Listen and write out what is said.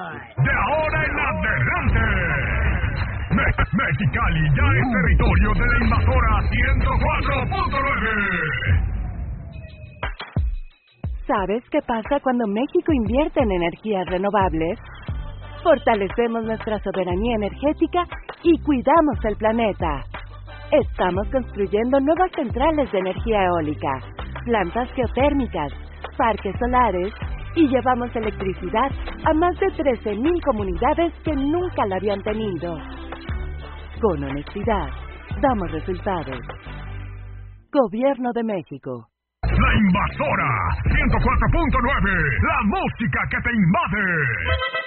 De ahora en adelante, Mexicali ya es territorio de la invasora 104.9. ¿Sabes qué pasa cuando México invierte en energías renovables? Fortalecemos nuestra soberanía energética y cuidamos el planeta. Estamos construyendo nuevas centrales de energía eólica, plantas geotérmicas, parques solares y llevamos electricidad a más de 13,000 comunidades que nunca la habían tenido. Con honestidad, damos resultados. Gobierno de México. La invasora 104.9, la música que te invade.